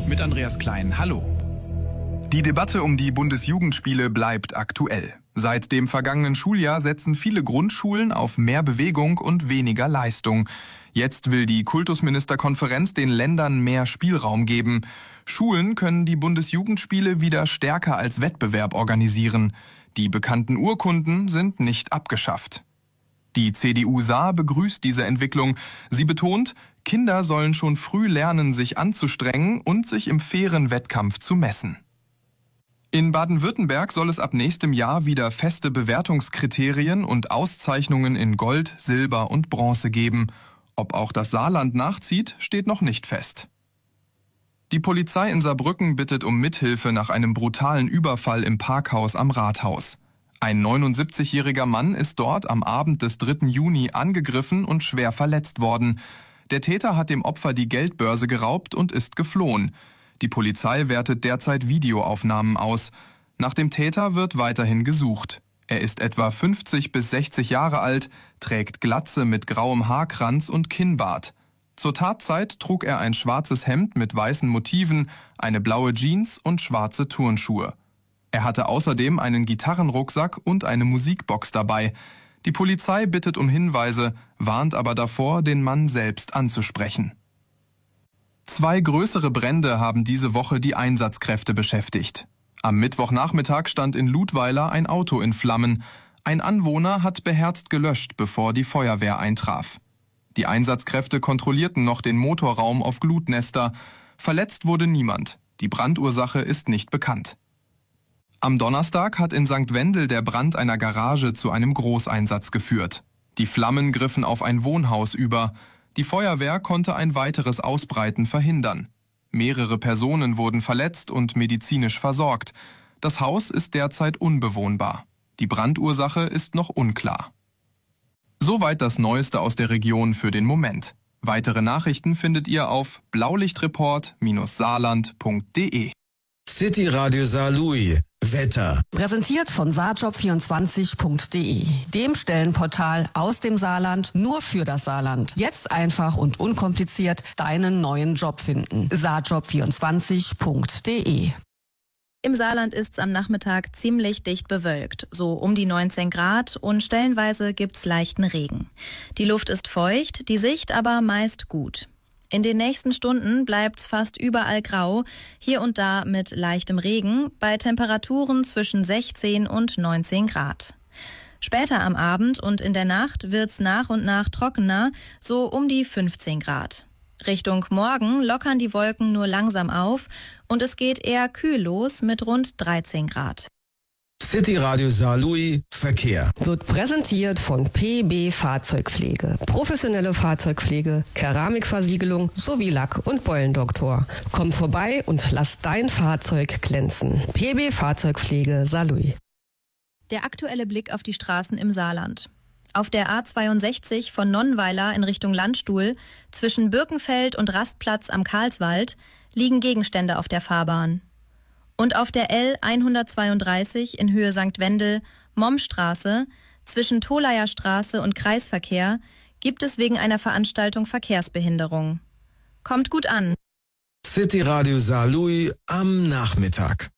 mit Andreas Klein. Hallo. Die Debatte um die Bundesjugendspiele bleibt aktuell. Seit dem vergangenen Schuljahr setzen viele Grundschulen auf mehr Bewegung und weniger Leistung. Jetzt will die Kultusministerkonferenz den Ländern mehr Spielraum geben. Schulen können die Bundesjugendspiele wieder stärker als Wettbewerb organisieren. Die bekannten Urkunden sind nicht abgeschafft. Die CDU Saar begrüßt diese Entwicklung. Sie betont, Kinder sollen schon früh lernen, sich anzustrengen und sich im fairen Wettkampf zu messen. In Baden-Württemberg soll es ab nächstem Jahr wieder feste Bewertungskriterien und Auszeichnungen in Gold, Silber und Bronze geben. Ob auch das Saarland nachzieht, steht noch nicht fest. Die Polizei in Saarbrücken bittet um Mithilfe nach einem brutalen Überfall im Parkhaus am Rathaus. Ein 79-jähriger Mann ist dort am Abend des 3. Juni angegriffen und schwer verletzt worden. Der Täter hat dem Opfer die Geldbörse geraubt und ist geflohen. Die Polizei wertet derzeit Videoaufnahmen aus. Nach dem Täter wird weiterhin gesucht. Er ist etwa 50 bis 60 Jahre alt, trägt Glatze mit grauem Haarkranz und Kinnbart. Zur Tatzeit trug er ein schwarzes Hemd mit weißen Motiven, eine blaue Jeans und schwarze Turnschuhe. Er hatte außerdem einen Gitarrenrucksack und eine Musikbox dabei. Die Polizei bittet um Hinweise, warnt aber davor, den Mann selbst anzusprechen. 2 größere Brände haben diese Woche die Einsatzkräfte beschäftigt. Am Mittwochnachmittag stand in Ludweiler ein Auto in Flammen. Ein Anwohner hat beherzt gelöscht, bevor die Feuerwehr eintraf. Die Einsatzkräfte kontrollierten noch den Motorraum auf Glutnester. Verletzt wurde niemand. Die Brandursache ist nicht bekannt. Am Donnerstag hat in St. Wendel der Brand einer Garage zu einem Großeinsatz geführt. Die Flammen griffen auf ein Wohnhaus über. Die Feuerwehr konnte ein weiteres Ausbreiten verhindern. Mehrere Personen wurden verletzt und medizinisch versorgt. Das Haus ist derzeit unbewohnbar. Die Brandursache ist noch unklar. Soweit das Neueste aus der Region für den Moment. Weitere Nachrichten findet ihr auf blaulichtreport-saarland.de. City Radio Saarlouis. Wetter. Präsentiert von saarjob24.de, dem Stellenportal aus dem Saarland nur für das Saarland. Jetzt einfach und unkompliziert deinen neuen Job finden. saarjob24.de. Im Saarland ist's am Nachmittag ziemlich dicht bewölkt, so um die 19 Grad und stellenweise gibt's leichten Regen. Die Luft ist feucht, die Sicht aber meist gut. In den nächsten Stunden bleibt's fast überall grau, hier und da mit leichtem Regen, bei Temperaturen zwischen 16 und 19 Grad. Später am Abend und in der Nacht wird's nach und nach trockener, so um die 15 Grad. Richtung Morgen lockern die Wolken nur langsam auf und es geht eher kühl los mit rund 13 Grad. City Radio Saarlouis Verkehr. Wird präsentiert von PB Fahrzeugpflege. Professionelle Fahrzeugpflege, Keramikversiegelung sowie Lack- und Beulendoktor. Komm vorbei und lass dein Fahrzeug glänzen. PB Fahrzeugpflege Saarlouis. Der aktuelle Blick auf die Straßen im Saarland. Auf der A62 von Nonnweiler in Richtung Landstuhl zwischen Birkenfeld und Rastplatz am Karlswald liegen Gegenstände auf der Fahrbahn. Und auf der L132 in Höhe St. Wendel, Mommstraße, zwischen Tolaer Straße und Kreisverkehr gibt es wegen einer Veranstaltung Verkehrsbehinderung. Kommt gut an. City Radio Saarlouis am Nachmittag.